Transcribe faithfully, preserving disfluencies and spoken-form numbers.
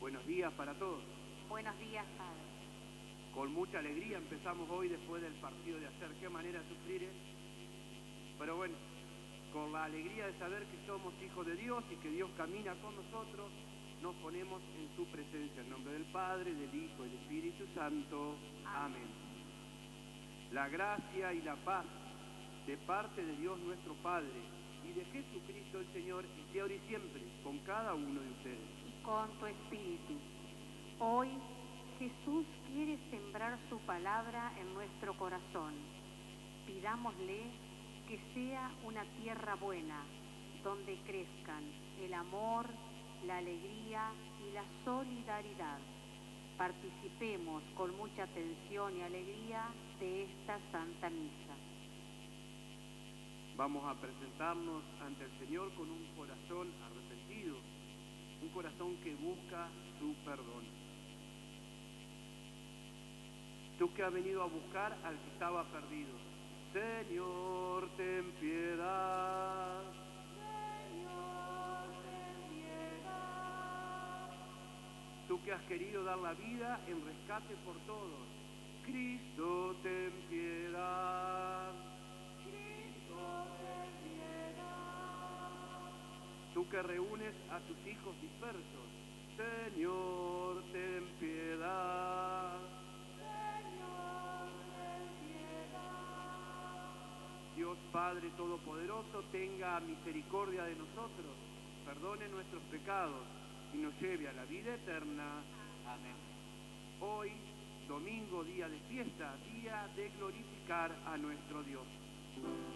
Buenos días para todos. Buenos días, Padre. Con mucha alegría empezamos hoy después del partido de ayer. Qué manera de sufrir, ¿eh? Pero bueno, con la alegría de saber que somos hijos de Dios y que Dios camina con nosotros, nos ponemos en su presencia. En nombre del Padre, del Hijo y del Espíritu Santo. Amén. Amén. La gracia y la paz de parte de Dios nuestro Padre y de Jesucristo el Señor esté ahora y siempre con cada uno de ustedes. Y con tu espíritu. Hoy Jesús quiere sembrar su palabra en nuestro corazón. Pidámosle que sea una tierra buena, donde crezcan el amor, la alegría y la solidaridad. Participemos con mucha atención y alegría de esta Santa Misa. Vamos a presentarnos ante el Señor con un corazón arrepentido, un corazón que busca su perdón. Tú que has venido a buscar al que estaba perdido, Señor, ten piedad. Señor, ten piedad. Tú que has querido dar la vida en rescate por todos, Cristo, ten piedad. Tú que reúnes a tus hijos dispersos, Señor, ten piedad. Señor, ten piedad. Dios Padre Todopoderoso, tenga misericordia de nosotros, perdone nuestros pecados y nos lleve a la vida eterna. Amén. Hoy, domingo, día de fiesta, día de glorificar a nuestro Dios.